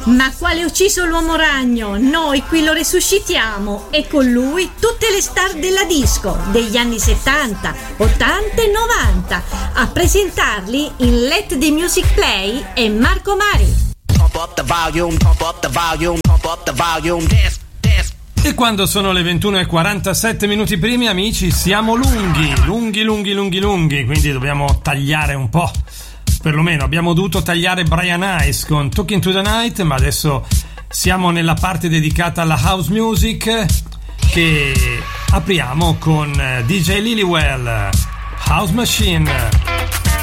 Ma quale ucciso l'uomo ragno? Noi qui lo resuscitiamo e con lui tutte le star della disco degli anni 70, 80 e 90. A presentarli in Let the Music Play è Marco Mari. Pump up the volume, pump up the volume, pump up the volume, dance, dance. E quando sono le 21:47 minuti primi, amici, siamo lunghi, quindi dobbiamo tagliare un po'. Perlomeno abbiamo dovuto tagliare Brian Ice con Talking to the Night, ma adesso siamo nella parte dedicata alla house music, che apriamo con DJ Lillywell, House Machine.